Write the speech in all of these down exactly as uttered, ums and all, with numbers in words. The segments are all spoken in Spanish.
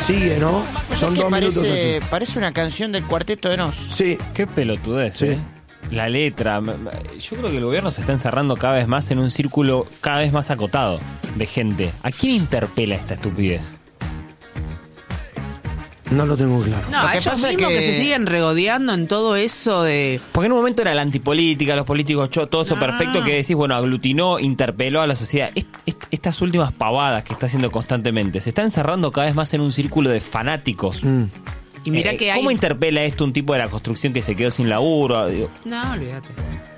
sigue, ¿no? Son dos parece, minutos así. Parece una canción del Cuarteto de Nos. Sí. Qué pelotudez, Sí. ¿eh? La letra. Yo creo que el gobierno se está encerrando cada vez más en un círculo cada vez más acotado de gente. ¿A quién interpela esta estupidez? No lo tengo claro. No, Lo que ellos pasa es mismos que... que- se siguen regodeando en todo eso de... Porque en un momento era la antipolítica, los políticos, cho- todo eso No. perfecto que decís, bueno, aglutinó, interpeló a la sociedad. Est- est- estas últimas pavadas que está haciendo constantemente, se está encerrando cada vez más en un círculo de fanáticos. Mm. Y mira Eh, que hay... ¿Cómo interpela esto un tipo de la construcción que se quedó sin laburo? Digo, No, olvídate.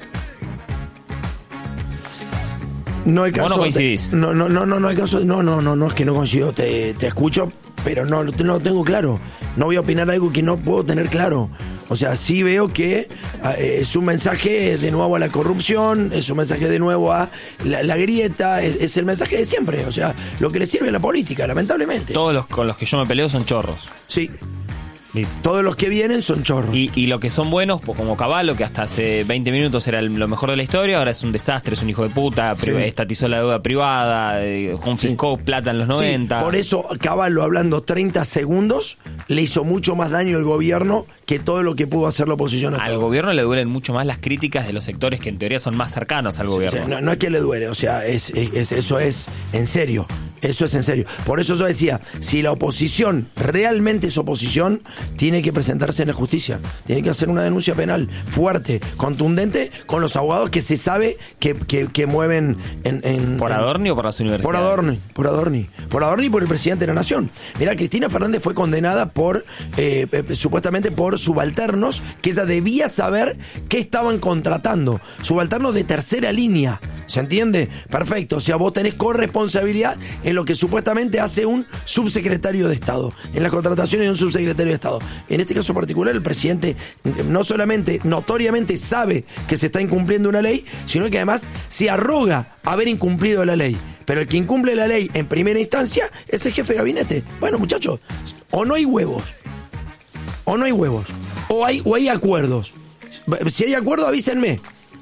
No hay caso. ¿Vos no coincidís? No, no, no, no, no hay caso. No, no, no, no es que no coincido. Te, te escucho, pero no, no lo tengo claro. No voy a opinar algo que no puedo tener claro. O sea, sí veo que eh, es un mensaje de nuevo a la corrupción, es un mensaje de nuevo a la, la grieta, es, es el mensaje de siempre. O sea, lo que le sirve a la política, lamentablemente. todos los con los que yo me peleo son chorros. Sí. Todos los que vienen son chorros. Y, y lo que son buenos, pues como Cavallo, que hasta hace veinte minutos era el- lo mejor de la historia, ahora es un desastre, es un hijo de puta, pri- Sí. estatizó la deuda privada, eh, confiscó plata en los Sí, noventa. por eso Caballo, hablando treinta segundos, le hizo mucho más daño al gobierno que todo lo que pudo hacer la oposición hasta Al ahora. gobierno le duelen mucho más las críticas de los sectores que en teoría son más cercanos al O gobierno. sea, no, no es que le duele, o sea, es, es- es- eso es en serio. Eso es en serio. Por eso yo decía, si la oposición realmente es oposición, tiene que presentarse en la justicia. Tiene que hacer una denuncia penal fuerte, contundente, con los abogados que se sabe que, que, que mueven en, en- ¿Por en- Adorni o por las universidades? Por Adorni, por Adorni. Por Adorni y por el presidente de la Nación. Mirá, Cristina Fernández fue condenada por, eh, eh, supuestamente por subalternos, que ella debía saber qué estaban contratando. Subalternos de tercera línea. ¿Se entiende? Perfecto. O sea, vos tenés corresponsabilidad en lo que supuestamente hace un subsecretario de Estado. En las contrataciones de un subsecretario de Estado. En este caso particular, el presidente no solamente notoriamente sabe que se está incumpliendo una ley, sino que además se arroga haber incumplido la ley. Pero el que incumple la ley en primera instancia es el jefe de gabinete. Bueno, muchachos, o no hay huevos, o no hay huevos, o hay, o hay acuerdos. Si hay acuerdo, avísenme.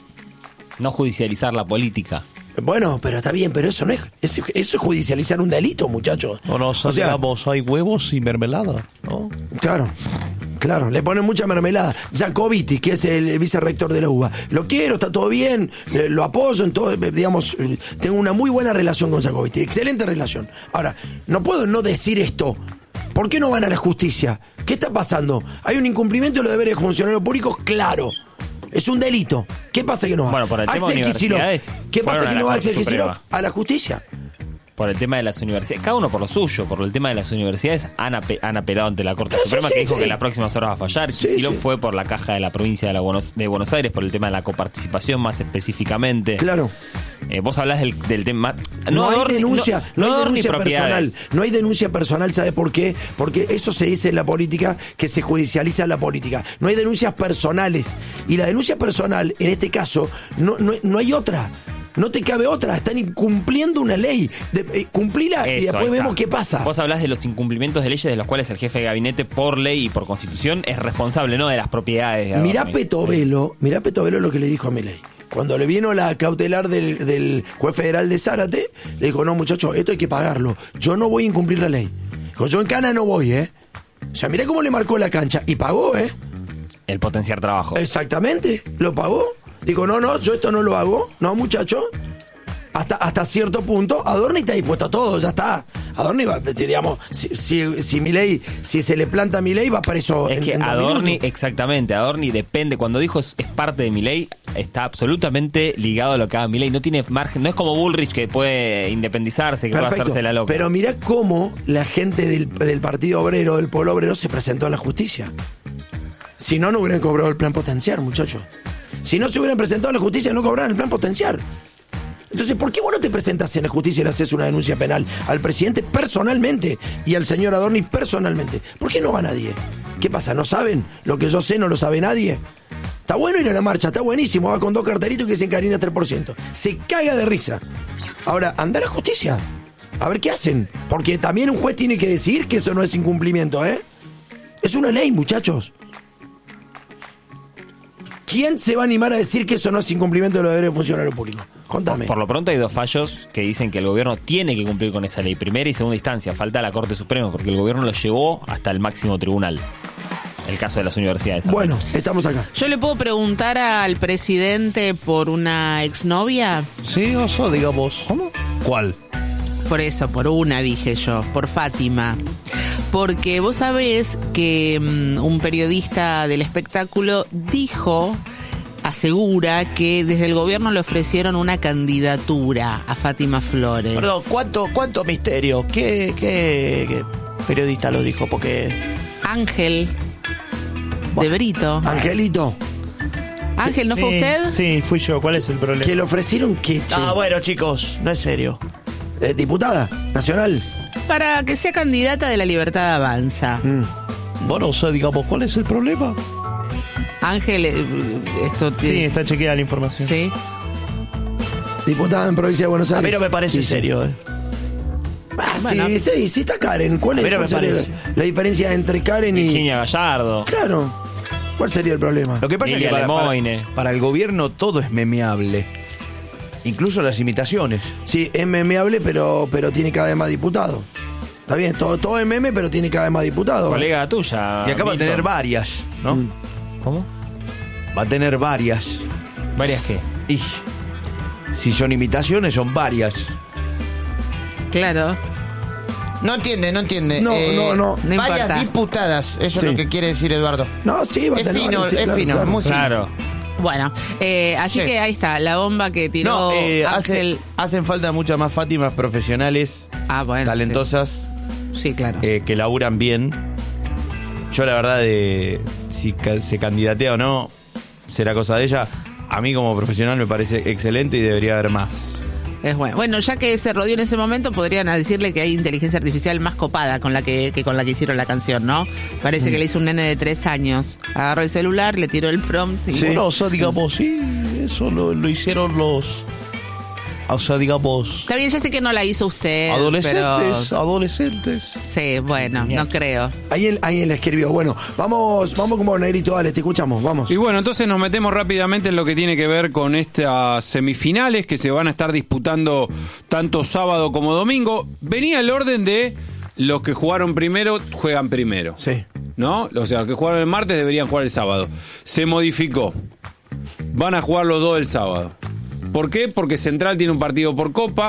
No judicializar la política. Bueno, pero está bien, pero eso no es, eso, eso es judicializar un delito, muchachos. No, no, o sea, digamos, hay huevos y mermelada, ¿no? Claro, claro, le ponen mucha mermelada. Jacobiti, que es el vicerrector de la U B A, lo quiero, está todo bien, eh, lo apoyo en todo, eh, digamos, eh, tengo una muy buena relación con Jacobiti, excelente relación. Ahora, no puedo no decir esto. ¿Por qué no van a la justicia? ¿Qué está pasando? ¿Hay un incumplimiento de los deberes de funcionarios públicos? Claro. Es un delito. ¿Qué pasa que no va? Bueno, por el tema de Axel Kicillof. universidades, ¿Qué fueron pasa a que la no va Corte Axel Kicillof? Suprema. A la justicia. Por el tema de las universidades, cada uno por lo suyo, por el tema de las universidades han, ape- han apelado ante la Corte Sí, Suprema sí, que dijo sí. que en las próximas horas va a fallar. Sí, Kicillof sí. fue por la caja de la provincia de, la Buenos, de Buenos Aires, por el tema de la coparticipación más específicamente. Claro. Eh, vos hablás del, del tema... No, hay Adorni- denuncia, no, hay Adorni denuncia personal. propiedades. No hay denuncia personal, ¿sabe por qué? Porque eso se dice en la política, que se judicializa la política. No hay denuncias personales. Y la denuncia personal, en este caso, no, no, no hay otra. No te cabe otra, están incumpliendo una ley. De, eh, cumplila y Eso, después ahí vemos está. qué pasa. Vos hablás de los incumplimientos de leyes de los cuales el jefe de gabinete, por ley y por constitución, es responsable, no de las propiedades. de Mirá Adorni. Petovelo, mirá Petovelo lo que le dijo a Milei. Cuando le vino la cautelar del, del juez federal de Zárate, le dijo, no muchacho, esto hay que pagarlo. Yo no voy a incumplir la ley. Dijo, yo en cana no voy, ¿eh? O sea, mirá cómo le marcó la cancha. Y pagó, ¿eh? El potenciar trabajo. Exactamente, lo pagó. Dijo, no, no, yo esto no lo hago. No, muchacho. Hasta, hasta cierto punto, Adorni está dispuesto a todo, ya está. Adorni va, digamos, si, si, si Milei, si se le planta a Milei, va preso Es en, que en dos Adorni, minutos. exactamente, Adorni depende, cuando dijo es, es parte de Milei, está absolutamente ligado a lo que haga Milei, no tiene margen, no es como Bullrich que puede independizarse, que puede Perfecto. hacerse la loca. Pero mirá cómo la gente del, del Partido Obrero, del Pueblo Obrero, se presentó en la justicia. Si no, no hubieran cobrado el plan potenciar, muchachos. Si no se hubieran presentado en la justicia, no cobraran el plan potenciar. Entonces, ¿por qué vos no te presentás en la justicia y le haces una denuncia penal al presidente personalmente y al señor Adorni personalmente? ¿Por qué no va nadie? ¿Qué pasa? ¿No saben? Lo que yo sé no lo sabe nadie. Está bueno ir a la marcha, está buenísimo, va con dos cartelitos que se encarina tres por ciento. Se caga de risa. Ahora, anda a la justicia. A ver qué hacen. Porque también un juez tiene que decir que eso no es incumplimiento, ¿eh? Es una ley, muchachos. ¿Quién se va a animar a decir que eso no es incumplimiento de los deberes de funcionario público? Contame. Por lo pronto hay dos fallos que dicen que el gobierno tiene que cumplir con esa ley. Primera y segunda instancia. Falta la Corte Suprema porque el gobierno lo llevó hasta el máximo tribunal. El caso de las universidades. Bueno, estamos acá. Yo le puedo preguntar al presidente por una exnovia. Sí, oso, digamos. ¿Cómo? ¿Cuál? Por eso, por una, dije yo, por Fátima. Porque vos sabés que um, un periodista del espectáculo dijo, asegura que desde el gobierno le ofrecieron una candidatura a Fátima Flores. Perdón, ¿cuánto, cuánto misterio? ¿Qué, qué, qué periodista lo dijo? Porque... Ángel de Brito. Angelito, Ángel, ¿no fue usted? Sí, fui yo. ¿Cuál es el problema? que le ofrecieron que, che, Ah, bueno, chicos, no es serio. eh, diputada nacional. Para que sea candidata de La Libertad Avanza. Bueno, o sea, digamos, ¿cuál es el problema? Ángel, eh, esto Sí, tiene... está chequeada la información. Sí. Diputada en provincia de Buenos A Aires. mí no me parece Sí, sí. serio, ¿eh? Ah, Bueno. sí, sí, sí está Karen. ¿Cuál A es, mí no cuál me sería parece. la diferencia entre Karen y... Virginia Gallardo. Claro. ¿Cuál sería el problema? Lo que pasa Lilia es que para, para, Lemoine. para el gobierno todo es memeable. Incluso las imitaciones. Sí, es memeable, pero, pero tiene cada vez más diputados. Está bien, todo, todo es meme, pero tiene cada vez más diputados. Colega tuya. Y acá va a Milton. tener varias, ¿no? Mm. ¿Cómo? Va a tener varias. ¿Varias qué? Y si son imitaciones, son varias. Claro. No entiende, no entiende. No, no, no. No Varias importa. diputadas, eso Sí. es lo que quiere decir Eduardo. No, sí, va a Es tener fino, varios, sí, es claro, fino, claro. muy fino. Claro. Bueno, eh, así Sí. que ahí está, la bomba que tiró No, eh, hace- Ángel. hacen falta muchas más Fátimas profesionales, Ah, bueno. talentosas, Sí, sí, claro. eh, que laburan bien. Yo la verdad de si ca- se candidatea o no, será cosa de ella. A mí como profesional me parece excelente y debería haber más. Es bueno. Bueno, ya que se rodeó en ese momento, podrían decirle que hay inteligencia artificial más copada con la que, que con la que hicieron la canción, ¿no? Parece que le hizo un nene de tres años. Agarró el celular, le tiró el prompt y Sí. Bueno, o sea, digamos, sí, eso lo, lo hicieron los... O sea, digamos... Está bien, ya sé que no la hizo usted. Adolescentes, pero- adolescentes. Sí, bueno, no creo. Alguien, alguien le escribió. Bueno, vamos, vamos como Negrito, dale, te escuchamos, vamos. Y bueno, entonces nos metemos rápidamente en lo que tiene que ver con estas semifinales que se van a estar disputando tanto sábado como domingo. Venía el orden de los que jugaron primero, juegan primero. Sí. ¿No? O sea, los que jugaron el martes deberían jugar el sábado. Se modificó. Van a jugar los dos el sábado. ¿Por qué? Porque Central tiene un partido por Copa.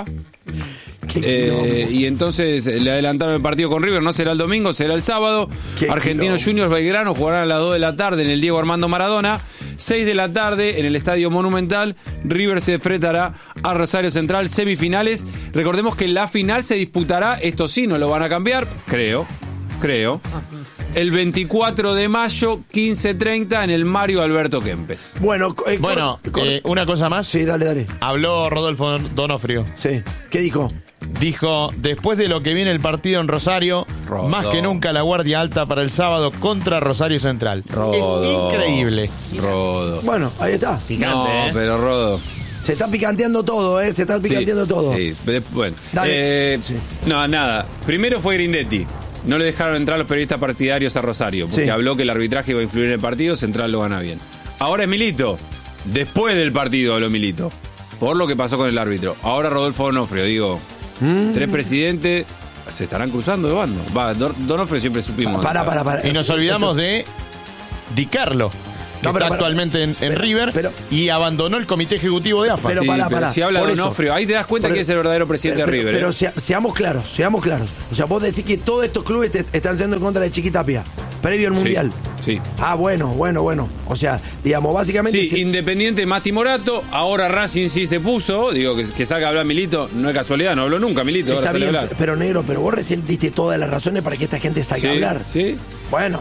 Qué Eh, quilombo. y entonces le adelantaron el partido con River, no será el domingo, será el sábado. Qué Argentinos quilombo. Juniors Belgrano jugarán a las dos de la tarde en el Diego Armando Maradona. seis de la tarde en el Estadio Monumental. River se enfrentará a Rosario Central, semifinales. Recordemos que la final se disputará, esto sí, no lo van a cambiar, creo, creo. El veinticuatro de mayo, quince treinta en el Mario Alberto Kempes. Bueno, eh, Bueno, cor- cor- eh, una cosa más. sí, dale, dale. Habló Rodolfo Donofrio. Sí. ¿Qué dijo? Dijo, después de lo que viene el partido en Rosario, Rodo. más que nunca la guardia alta para el sábado contra Rosario Central. Rodo. Es increíble. Rodo. Bueno, ahí está. Picante, No, ¿eh? pero Rodo. Se está picanteando todo, ¿eh? Se está picanteando Sí, todo. Sí, de- bueno. Dale. Eh, Sí. No, nada. Primero fue Grindetti. No le dejaron entrar los periodistas partidarios a Rosario, porque Sí. habló que el arbitraje iba a influir en el partido, Central lo gana bien. Ahora es Milito. Después del partido habló Milito. Por lo que pasó con el árbitro. Ahora Rodolfo Donofrio, digo. Mm. Tres presidentes se estarán cruzando de bando. Va, Don- Donofrio siempre supimos. Para, para, para. Y nos olvidamos de Di Carlo, que No, pero está para- actualmente en, en pero- River pero- y abandonó el comité ejecutivo de A F A. Pero Sí, pará, pero pará. si habla Por eso. Donofrio, ahí te das cuenta Pero- que es el verdadero presidente pero, de River. Pero ¿eh? sea- seamos claros, seamos claros. O sea, vos decís que todos estos clubes te- están yendo en contra de Chiquitapia, previo al Sí, Mundial. sí. Ah, bueno, bueno, bueno. O sea, digamos, básicamente... Sí, se- Independiente Mati Morato, ahora Racing sí se puso, digo que, que salga a hablar Milito, no es casualidad, no habló nunca Milito, ahora está sale a bien, hablar. pero negro, pero vos recién diste todas las razones para que esta gente salga Sí, a hablar. sí. Bueno.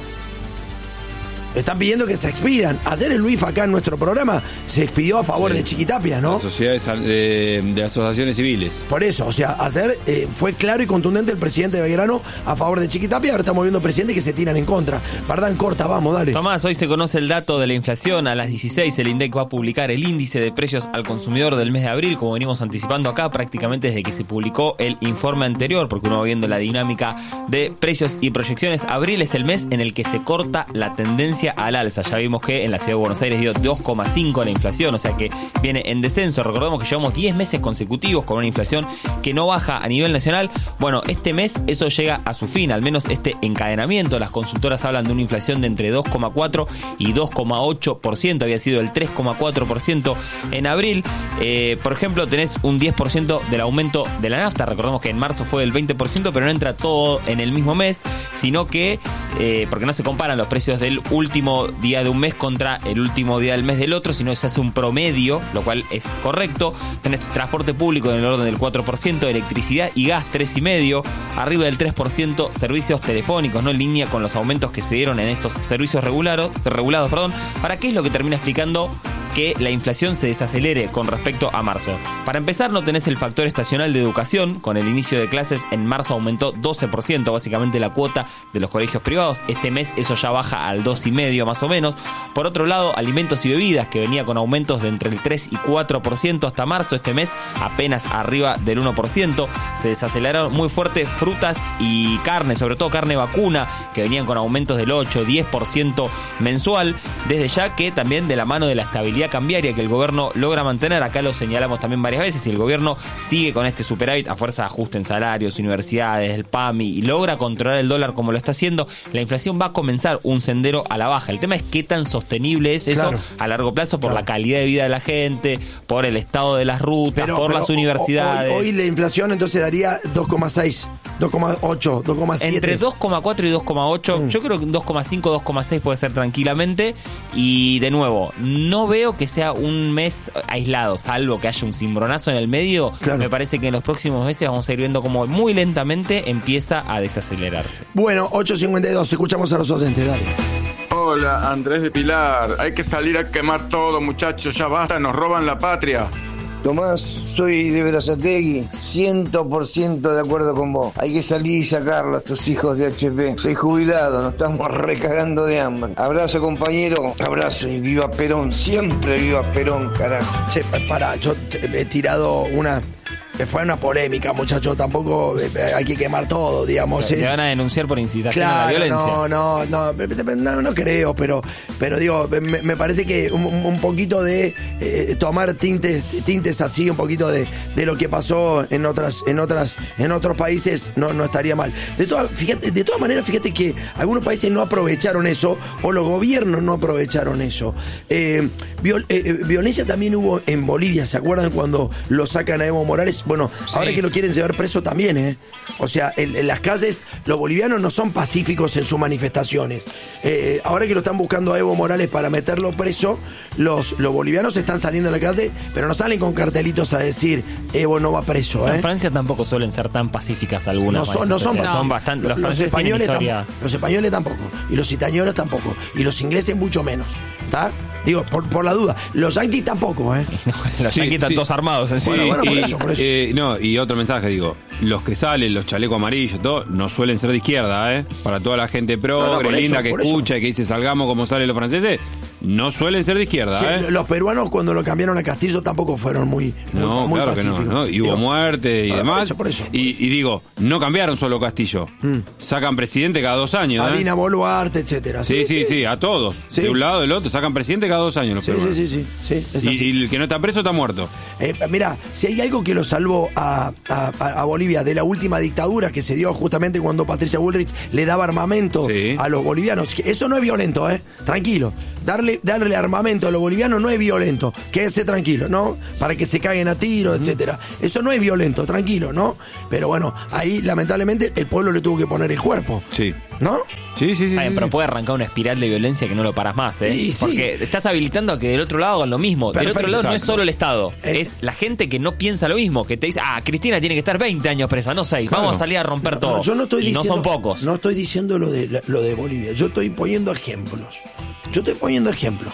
Están pidiendo que se expidan. Ayer el Luis acá en nuestro programa se expidió a favor Sí. de Chiquitapia, ¿no? Las sociedades eh, de asociaciones civiles. Por eso, o sea, ayer eh, fue claro y contundente el presidente de Belgrano a favor de Chiquitapia. Ahora estamos viendo presidentes que se tiran en contra. Perdón, corta, vamos, dale. Tomás, hoy se conoce el dato de la inflación. A las dieciséis el INDEC va a publicar el índice de precios al consumidor del mes de abril, como venimos anticipando acá prácticamente desde que se publicó el informe anterior, porque uno va viendo la dinámica de precios y proyecciones. Abril es el mes en el que se corta la tendencia tendencia al alza. Ya vimos que en la ciudad de Buenos Aires dio dos coma cinco la inflación, o sea que viene en descenso. Recordemos que llevamos diez meses consecutivos con una inflación que no baja a nivel nacional. Bueno, este mes eso llega a su fin, al menos este encadenamiento. Las consultoras hablan de una inflación de entre dos coma cuatro y dos coma ocho por ciento. Había sido el tres coma cuatro por ciento en abril. Eh, por ejemplo, tenés un diez por ciento del aumento de la nafta. Recordemos que en marzo fue del veinte por ciento, pero no entra todo en el mismo mes, sino que, eh, porque no se comparan los precios del último día de un mes contra el último día del mes del otro, sino se hace un promedio, lo cual es correcto. Tenés transporte público en el orden del cuatro por ciento, electricidad y gas tres coma cinco por ciento, arriba del tres por ciento servicios telefónicos, no en línea con los aumentos que se dieron en estos servicios regulados, regulados. Perdón. Ahora, ¿qué es lo que termina explicando que la inflación se desacelere con respecto a marzo? Para empezar, no tenés el factor estacional de educación. Con el inicio de clases en marzo aumentó doce por ciento, básicamente la cuota de los colegios privados. Este mes eso ya baja al dos coma cinco por ciento más o menos. Por otro lado, alimentos y bebidas, que venía con aumentos de entre el tres y cuatro por ciento hasta marzo. Este mes apenas arriba del uno por ciento. Se desaceleraron muy fuerte frutas y carne, sobre todo carne vacuna, que venían con aumentos del ocho, diez por ciento mensual. Desde ya que también de la mano de la estabilidad cambiaria que el gobierno logra mantener, acá lo señalamos también varias veces, si el gobierno sigue con este superávit a fuerza de ajuste en salarios, universidades, el P A M I, y logra controlar el dólar como lo está haciendo, la inflación va a comenzar un sendero a la baja. El tema es qué tan sostenible es eso, claro, a largo plazo, por claro. la calidad de vida de la gente, por el estado de las rutas, pero, por pero las universidades. Hoy, hoy la inflación entonces daría dos coma seis, dos coma ocho, dos coma siete. Entre dos coma cuatro y dos coma ocho, mm. yo creo que dos coma cinco, dos coma seis puede ser tranquilamente. Y de nuevo, no veo que sea un mes aislado, salvo que haya un cimbronazo en el medio. Claro. Me parece que en los próximos meses vamos a ir viendo cómo muy lentamente empieza a desacelerarse. Bueno, ocho cincuenta y dos, escuchamos a los oyentes, dale. Hola, Andrés de Pilar. Hay que salir a quemar todo, muchachos, ya basta, nos roban la patria. Tomás, soy de Berazategui, cien por ciento de acuerdo con vos. Hay que salir y sacarlo a estos hijos de H P. Soy jubilado, nos estamos recagando de hambre. Abrazo, compañero, abrazo y viva Perón, siempre viva Perón, carajo. Che, pará, yo he tirado una... Fue una polémica, muchachos, tampoco hay que quemar todo, digamos. Te es... van a denunciar por incitación claro, a la violencia. No, no, no, no, no creo, pero, pero digo, me, me parece que un, un poquito de eh, tomar tintes, tintes así, un poquito de, de lo que pasó en otras, en otras, en otros países, no, no estaría mal. De todas, fíjate, de todas maneras, fíjate que algunos países no aprovecharon eso, o los gobiernos no aprovecharon eso. Eh, viol, eh, violencia también hubo en Bolivia, ¿se acuerdan cuando lo sacan a Evo Morales? Bueno, sí. Ahora que lo quieren llevar preso también, ¿eh? O sea, en, en las calles los bolivianos no son pacíficos en sus manifestaciones. Eh, ahora que lo están buscando a Evo Morales para meterlo preso, los, los bolivianos están saliendo a la calle, pero no salen con cartelitos a decir Evo no va preso, ¿eh? En Francia tampoco suelen ser tan pacíficas algunas. No son, no son, no. son bastante. Los, los españoles tampoco. Los españoles tampoco. Y los italianos tampoco. Y los ingleses mucho menos. ¿Está? Digo, por, por la duda. Los yanquis tampoco, ¿eh? No, los sí, yanquis están sí. todos armados. Sí, bueno, bueno, y, por eso, por eso. Eh, no, y otro mensaje, digo, los que salen, los chalecos amarillos, todo, no suelen ser de izquierda, ¿eh? Para toda la gente progre, no, no, linda, eso, que escucha eso. Y que dice salgamos como salen los franceses, no suelen ser de izquierda, sí, ¿eh? Los peruanos cuando lo cambiaron a Castillo tampoco fueron muy, muy No, muy claro pacíficos. Que no, ¿no? Y hubo digo, muerte y ah, demás. Por eso, por eso. Y, y digo, no cambiaron solo Castillo. Mm. Sacan presidente cada dos años. A ¿eh? Dina Boluarte, etcétera. Sí, sí, sí, sí, a todos. Sí. De un lado del otro, sacan presidente cada dos años los sí, peruanos. Sí, sí, sí. sí es y, así. y el que no está preso está muerto. Eh, mira, si hay algo que lo salvó a, a, a Bolivia de la última dictadura que se dio justamente cuando Patricia Bullrich le daba armamento sí. a los bolivianos, que eso no es violento, ¿eh? Tranquilo. Darle, darle armamento a los bolivianos no es violento. Quédese tranquilo, ¿no? Para que se caguen a tiros, uh-huh. etcétera. Eso no es violento, tranquilo, ¿no? Pero bueno, ahí lamentablemente el pueblo le tuvo que poner el cuerpo. Sí. ¿No? Sí, sí, sí. Ay, sí. Pero puede arrancar una espiral de violencia que no lo paras más, ¿eh? Sí, sí. Porque estás habilitando a que del otro lado hagan lo mismo. Perfecto, del otro lado exacto. No es solo el Estado, eh. es la gente que no piensa lo mismo, que te dice, ah, Cristina tiene que estar veinte años presa, no seis, claro. Vamos a salir a romper no, todo. No, yo no estoy y diciendo, no son pocos. No estoy diciendo lo de, lo de Bolivia, yo estoy poniendo ejemplos. Yo estoy poniendo ejemplos.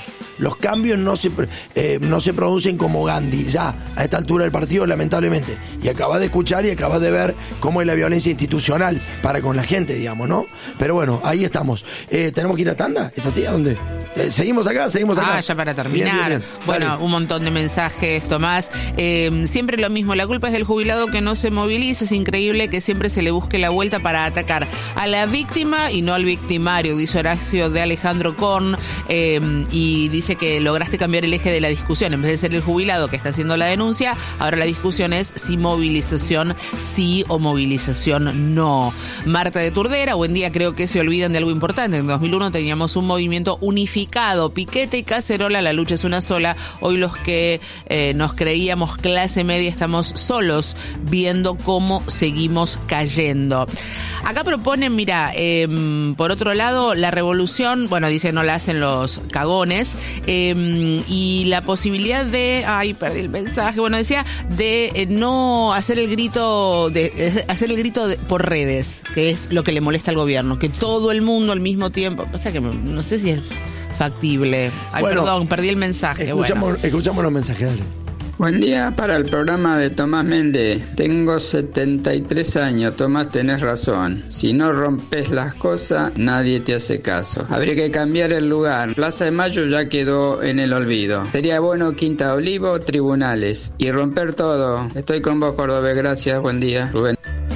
los cambios no se, eh, no se producen como Gandhi, ya a esta altura del partido, lamentablemente. Y acabas de escuchar y acabas de ver cómo es la violencia institucional para con la gente, digamos, ¿no? Pero bueno, ahí estamos. Eh, ¿Tenemos que ir a tanda? ¿Es así? ¿A dónde? Eh, ¿Seguimos acá? ¿Seguimos acá? Ah, ya para terminar. Bien, bien, bien. Bueno, Dale. un montón de mensajes, Tomás. Eh, siempre lo mismo, la culpa es del jubilado que no se moviliza. Es increíble que siempre se le busque la vuelta para atacar a la víctima y no al victimario, dice Horacio de Alejandro Korn. Eh, y dice que lograste cambiar el eje de la discusión. En vez de ser el jubilado que está haciendo la denuncia, ahora la discusión es si movilización sí o movilización no. Marta de Turdera, buen día, creo que se olvidan de algo importante. En dos mil uno teníamos un movimiento unificado, piquete y cacerola, la lucha es una sola. Hoy los que eh, nos creíamos clase media estamos solos viendo cómo seguimos cayendo. Acá proponen, mira, eh, por otro lado, la revolución, bueno, dice no la hacen los cagones, eh, y la posibilidad de, ay, perdí el mensaje, bueno, decía, de eh, no hacer el grito, de eh, hacer el grito de, por redes, que es lo que le molesta al gobierno, que todo el mundo al mismo tiempo, pasa que no sé si es factible. Ay, Bueno, perdón, perdí el mensaje. Escuchamos, Bueno. escuchamos los mensajes, dale. Buen día para el programa de Tomás Méndez. Tengo setenta y tres años, Tomás, tenés razón. Si no rompes las cosas, nadie te hace caso. Habría que cambiar el lugar. Plaza de Mayo ya quedó en el olvido. Sería bueno Quinta de Olivo, tribunales. Y romper todo. Estoy con vos, Cordobés. Gracias, buen día. Rubén.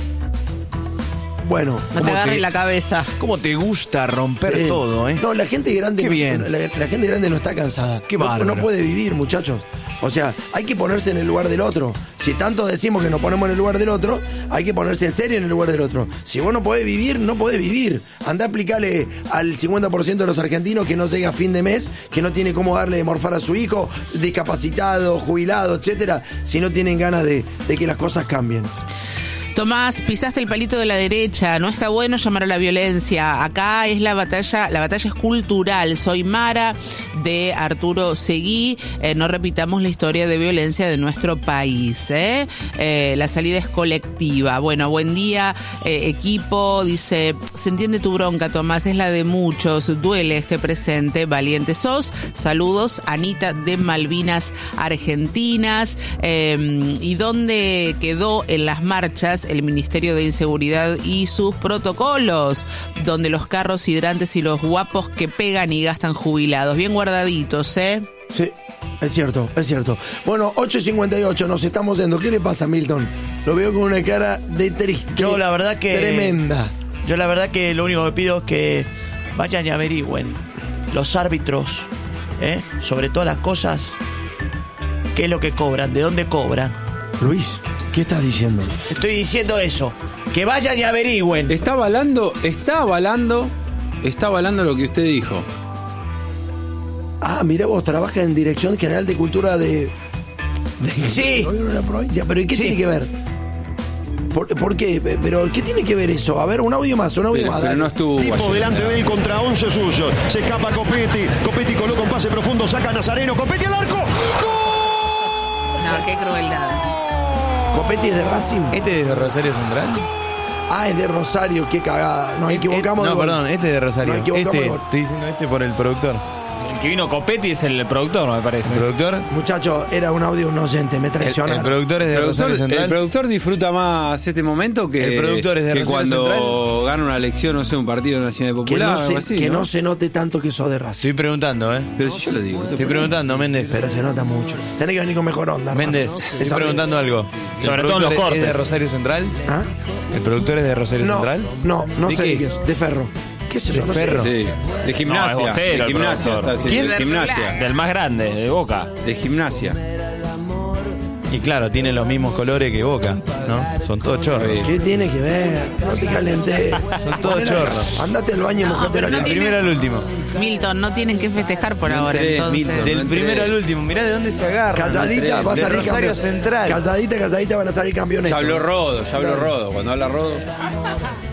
Bueno, No te agarres la cabeza. ¿Cómo te gusta romper sí. todo, eh? No, la gente grande. Qué no- bien. La, la gente grande no está cansada. Qué no, bárbaro. no puede vivir, muchachos. O sea, hay que ponerse en el lugar del otro. Si tanto decimos que nos ponemos en el lugar del otro, hay que ponerse en serio en el lugar del otro. Si vos no podés vivir, no podés vivir. Andá a explicarle al cincuenta por ciento de los argentinos que no llega a fin de mes, que no tiene cómo darle de morfar a su hijo, discapacitado, jubilado, etcétera, si no tienen ganas de, de que las cosas cambien. Tomás, pisaste el palito de la derecha, no está bueno llamar a la violencia. Acá es la batalla, la batalla es cultural. Soy Mara de Arturo Seguí. Eh, no repitamos la historia de violencia de nuestro país. ¿eh? Eh, la salida es colectiva. Bueno, buen día, eh, equipo. Dice, se entiende tu bronca, Tomás, es la de muchos. Duele este presente, valiente sos. Saludos, Anita de Malvinas Argentinas. Eh, ¿Y dónde quedó en las marchas el Ministerio de Inseguridad y sus protocolos, donde los carros hidrantes y los guapos que pegan y gastan jubilados? Bien guardaditos, ¿eh? Sí, es cierto, es cierto. Bueno, ocho cincuenta y ocho, nos estamos yendo. ¿Qué le pasa, Milton? Lo veo con una cara de triste. Yo la verdad que... Tremenda. Yo la verdad que lo único que pido es que vayan y averigüen los árbitros, ¿eh? sobre todas las cosas, qué es lo que cobran, de dónde cobran. Luis, ¿qué estás diciendo? Estoy diciendo eso, que vayan y averigüen. Está avalando, está avalando, está avalando lo que usted dijo. Ah, mira vos, trabaja en Dirección General de Cultura de... de Sí. del gobierno de la provincia. ¿Pero ¿y qué Sí. tiene que ver? ¿Por, por qué? ¿Pero qué tiene que ver eso? A ver, un audio más, un audio Pero, más. pero dale. no estuvo Tipo ayer. delante de él contra once suyos. Se escapa Copetti. Copetti coloca un pase profundo. Saca a Nazareno. Copetti al arco. ¡Gol! No, qué crueldad. ¿Copetti es de Racing? ¿Este es de Rosario Central? Ah, es de Rosario, qué cagada. Nos equivocamos Eh, de No, gol. perdón, este es de Rosario. Nos equivocamos Este, de gol. estoy diciendo este por el productor. El que vino Copetti es el productor, me parece. ¿El productor? Muchacho, era un audio de un oyente, me El, el traicionaron. productor es de El productor, Rosario Central. el productor disfruta más este momento que, El productor es de que Rosario cuando Central. gana una elección, no sé, un partido nacional que popular no, o algo se, así, que ¿no? no se note tanto que sos de Racing. Estoy preguntando, ¿eh? Pero si yo lo digo. Estoy preguntando, Méndez. Pero se nota mucho. Tenés que venir con mejor onda, hermano. Méndez, ¿no? estoy Esa- preguntando algo. ¿El Sobre todo en los productor es de cortes. Rosario Central? ¿Ah? ¿El productor es de Rosario No, Central? no, no ¿De sé qué de qué es? es. De Ferro. ¿Qué sé yo? ¿De No sé. Ferro? Sí, de gimnasia. No, es bostero, de el gimnasia, productor. está, sí, ¿Quién? de gimnasia. Del más grande, de Boca. De gimnasia. Y claro, tiene los mismos colores que Boca, ¿no? Son todos chorros. ¿Qué tiene que ver? No te calenté. Son todos chorros. Andate al baño y No, mojate pero la no Del cara. tiene- primero al último. Milton, no tienen que festejar por No ahora, entré, entonces. Milton. Del No entré. primero al último. Mirá de dónde se agarra. Calladita, vas a de salir Rosario campeón. Central. Calladita, calladita van a salir campeones. Ya habló Rodo, ya habló Rodo. Cuando habla Rodo.